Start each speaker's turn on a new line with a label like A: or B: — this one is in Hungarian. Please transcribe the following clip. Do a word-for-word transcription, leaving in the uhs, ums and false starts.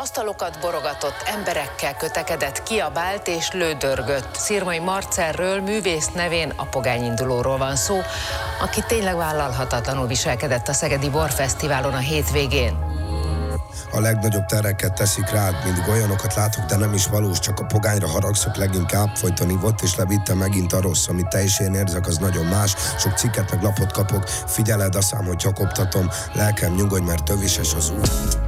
A: asztalokat borogatott, emberekkel kötekedett, kiabált és lődörgött. Szirmai Marcelről, művész nevén a pogányindulóról van szó, aki tényleg vállalhatatlanul viselkedett a Szegedi Borfesztiválon a hétvégén.
B: A legnagyobb tereket teszik rád, mindig olyanokat látok, de nem is valós, csak a pogányra haragszok leginkább, folyton ivott és levitte megint a rossz, amit te is én érzek, az nagyon más, sok cikket meg lapot kapok, figyeled a szám, hogy csakoptatom, lelkem nyugodj, mert tövises az út.